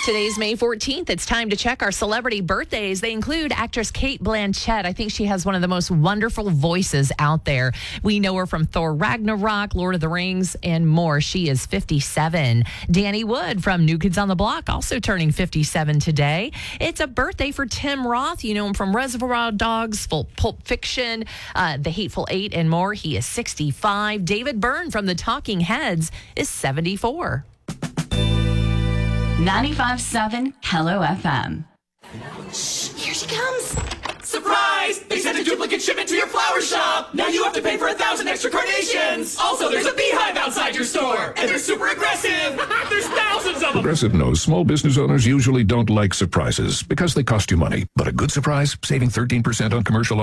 Today's May 14th. It's time to check our celebrity birthdays. They include actress Cate Blanchett. I think she has one of the most wonderful voices out there. We know her from Thor Ragnarok, Lord of the Rings, and more. She is 57. Danny Wood from New Kids on the Block, also turning 57 today. It's a birthday for Tim Roth. You know him from Reservoir Dogs, Pulp Fiction, The Hateful Eight, and more. He is 65. David Byrne from The Talking Heads is 74. 95.7 Hello FM. Shh, here she comes. Surprise! They sent a duplicate shipment to your flower shop! Now you have to pay for 1,000 extra carnations! Also, there's a beehive outside your store! And they're super aggressive! There's thousands of them! Progressive knows small business owners usually don't like surprises because they cost you money. But a good surprise, saving 13% on commercial